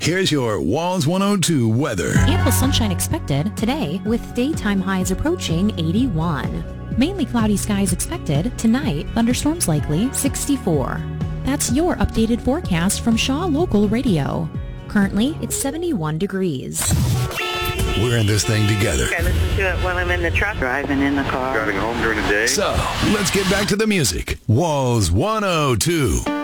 Here's your Walls 102 weather. Ample sunshine expected today with daytime highs approaching 81. Mainly cloudy skies expected tonight. Thunderstorms likely 64. That's your updated forecast from Shaw Local Radio. Currently, it's 71 degrees. We're in this thing together. I listen to it while I'm in the truck, driving in the car, driving home during the day. So, let's get back to the music. Walls 102.